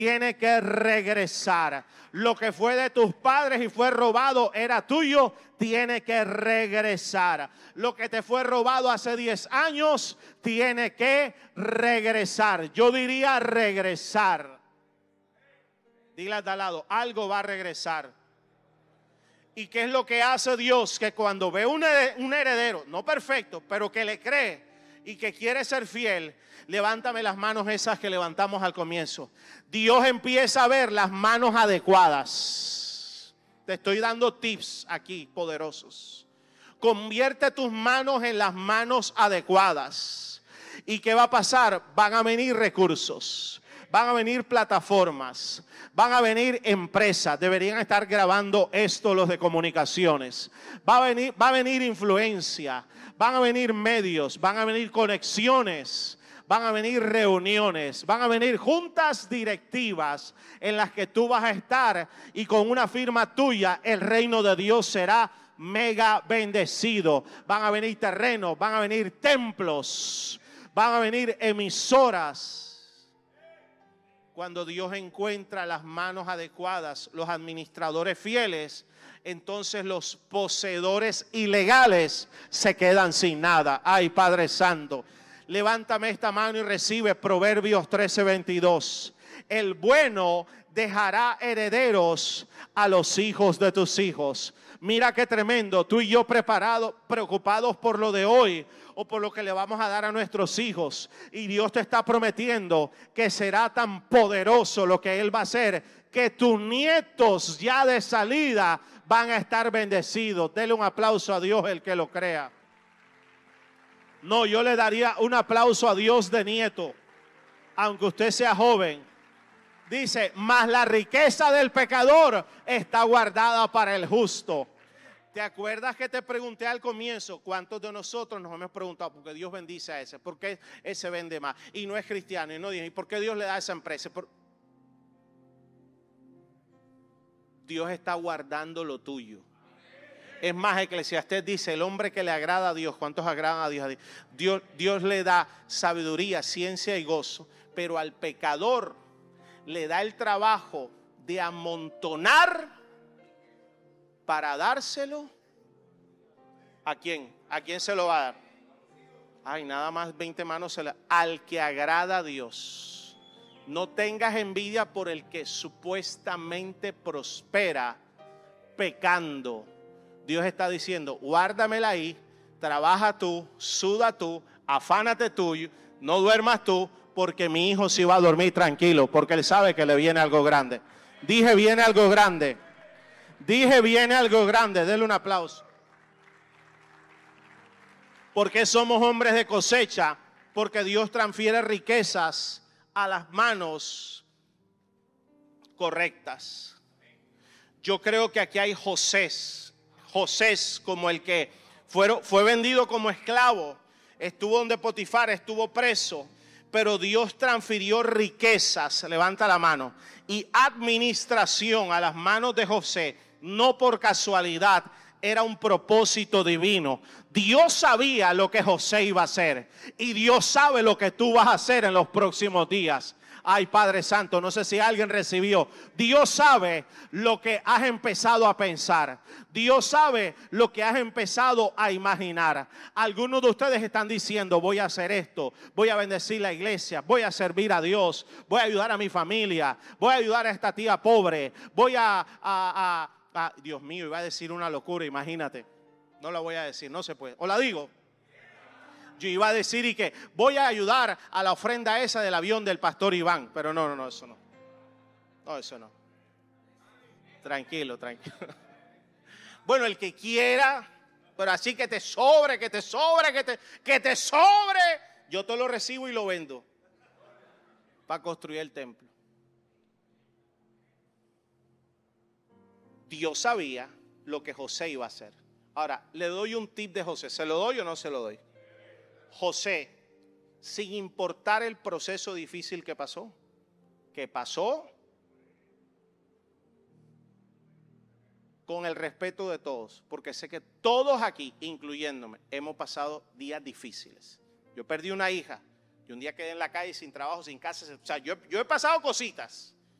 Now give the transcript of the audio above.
tiene que regresar. Lo que fue de tus padres y fue robado era tuyo, tiene que regresar. Lo que te fue robado hace 10 años, tiene que regresar. Yo diría regresar. Dile al de al lado, algo va a regresar. ¿Y qué es lo que hace Dios? Que cuando ve un heredero, no perfecto, pero que le cree y que quiere ser fiel, levántame las manos esas que levantamos al comienzo. Dios empieza a ver las manos adecuadas. Te estoy dando tips aquí poderosos. Convierte tus manos en las manos adecuadas. ¿Y qué va a pasar? Van a venir recursos, van a venir plataformas, van a venir empresas. Deberían estar grabando esto los de comunicaciones. Va a venir influencia, van a venir medios, van a venir conexiones, van a venir reuniones, van a venir juntas directivas en las que tú vas a estar, y con una firma tuya el reino de Dios será mega bendecido. Van a venir terrenos, van a venir templos, van a venir emisoras. Cuando Dios encuentra las manos adecuadas, los administradores fieles, entonces los poseedores ilegales se quedan sin nada. Ay, Padre Santo, levántame esta mano y recibe Proverbios 13:22. El bueno dejará herederos a los hijos de tus hijos. Mira qué tremendo, tú y yo preocupados por lo de hoy o por lo que le vamos a dar a nuestros hijos, y Dios te está prometiendo que será tan poderoso lo que Él va a hacer, que tus nietos ya de salida van a estar bendecidos. Dele un aplauso a Dios el que lo crea. No, yo le daría un aplauso a Dios de nieto, aunque usted sea joven. Dice, mas la riqueza del pecador está guardada para el justo. ¿Te acuerdas que te pregunté al comienzo cuántos de nosotros nos hemos preguntado por qué Dios bendice a ese? ¿Por qué ese vende más? Y no es cristiano, y no dice, ¿y por qué Dios le da a esa empresa? Dios está guardando lo tuyo. Es más, Eclesiastés dice, el hombre que le agrada a Dios, ¿cuántos agradan a Dios? Dios le da sabiduría, ciencia y gozo, pero al pecador le da el trabajo de amontonar para dárselo. ¿A quién? ¿A quién se lo va a dar? Ay, nada más 20 manos al que agrada a Dios. No tengas envidia por el que supuestamente prospera pecando. Dios está diciendo, guárdamela ahí, trabaja tú, suda tú, afánate tú, no duermas tú, porque mi hijo sí va a dormir tranquilo, porque él sabe que le viene algo grande. Dije, viene algo grande. Dije, viene algo grande. Denle un aplauso. Porque somos hombres de cosecha, porque Dios transfiere riquezas a las manos correctas. Yo creo que aquí hay Josés como el que fue vendido como esclavo, estuvo donde Potifar, estuvo preso, pero Dios transfirió riquezas, levanta la mano, y administración a las manos de José, no por casualidad, era un propósito divino. Dios sabía lo que José iba a hacer, y Dios sabe lo que tú vas a hacer en los próximos días. Ay, Padre Santo, no sé si alguien recibió. Dios sabe lo que has empezado a pensar. Dios sabe lo que has empezado a imaginar. Algunos de ustedes están diciendo, voy a hacer esto, voy a bendecir la iglesia, voy a servir a Dios, voy a ayudar a mi familia, voy a ayudar a esta tía pobre, voy Dios mío, iba a decir una locura, imagínate. No la voy a decir, no se puede. ¿O la digo? Yo iba a decir y que voy a ayudar a la ofrenda esa del avión del pastor Iván. Pero no, eso no. No, eso no. Tranquilo. Bueno, el que quiera, pero así que te sobre. Yo te lo recibo y lo vendo para construir el templo. Dios sabía lo que José iba a hacer. Ahora, le doy un tip de José. ¿Se lo doy o no se lo doy? José, sin importar el proceso difícil que pasó, con el respeto de todos, porque sé que todos aquí, incluyéndome, hemos pasado días difíciles. Yo perdí una hija, y un día quedé en la calle sin trabajo, sin casa. O sea, yo he pasado cositas.